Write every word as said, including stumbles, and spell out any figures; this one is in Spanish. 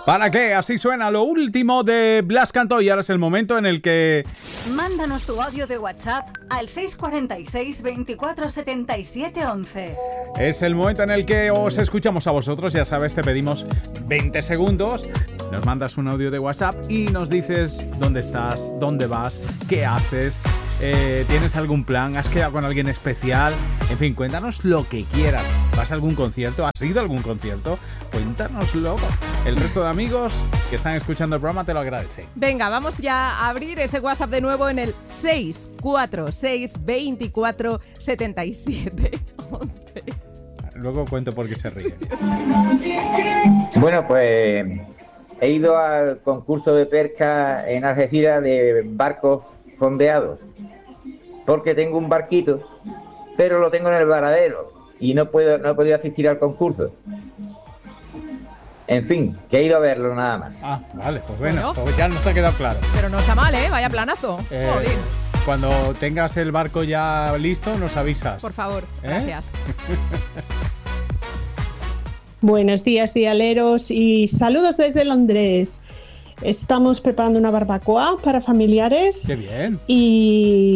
¿Para qué? Así suena lo último de Blas Cantó y ahora es el momento en el que... Mándanos tu audio de WhatsApp al seis cuatro seis, veinticuatro, setenta y siete, once. Es el momento en el que os escuchamos a vosotros, ya sabes, te pedimos veinte segundos, nos mandas un audio de WhatsApp y nos dices dónde estás, dónde vas, qué haces, eh, tienes algún plan, has quedado con alguien especial, en fin, cuéntanos lo que quieras. ¿Vas a algún concierto? ¿Has ido a algún concierto? Cuéntanoslo. El resto de amigos que están escuchando el programa te lo agradecen. Venga, vamos ya a abrir ese WhatsApp de nuevo en el seis cuatro seis, veinticuatro, setenta y siete, once. Luego cuento por qué se ríe. Bueno, pues he ido al concurso de pesca en Algeciras de barcos fondeados, porque tengo un barquito, pero lo tengo en el varadero y no puedo, no he podido asistir al concurso. En fin, que he ido a verlo nada más. Ah, vale, pues bueno, Bueno. pues ya nos ha quedado claro. Pero no está mal, ¿eh? Vaya planazo. Eh, Joder. cuando tengas el barco ya listo, nos avisas. Por favor, ¿Eh? gracias. Buenos días, dialeros, y saludos desde Londres. Estamos preparando una barbacoa para familiares Qué bien. y